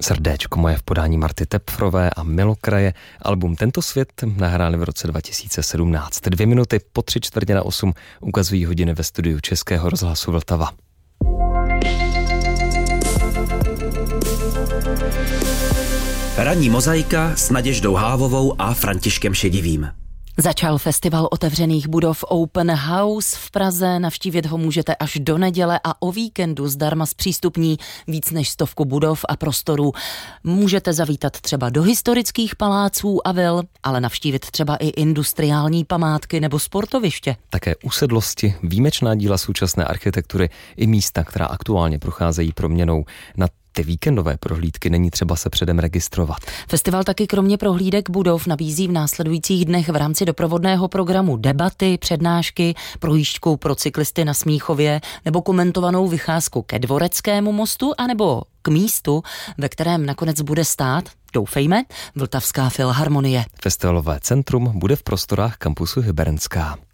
Srdéčko moje v podání Marty Tepfrové a Milokraje. Album Tento svět nahráli v roce 2017. 2 minuty po 7:45 ukazují hodiny ve studiu Českého rozhlasu Vltava. Ranní mozaika s Naděždou Hávovou a Františkem Šedivým. Začal festival otevřených budov Open House v Praze, navštívit ho můžete až do neděle a o víkendu zdarma zpřístupní víc než 100 budov a prostorů. Můžete zavítat třeba do historických paláců a vil, ale navštívit třeba i industriální památky nebo sportoviště. Také usedlosti, výjimečná díla současné architektury i místa, která aktuálně procházejí proměnou. Na ty víkendové prohlídky není třeba se předem registrovat. Festival taky kromě prohlídek budov nabízí v následujících dnech v rámci doprovodného programu debaty, přednášky, projížďku pro cyklisty na Smíchově nebo komentovanou vycházku ke Dvoreckému mostu anebo k místu, ve kterém nakonec bude stát, doufejme, Vltavská filharmonie. Festivalové centrum bude v prostorách kampusu Hybernská.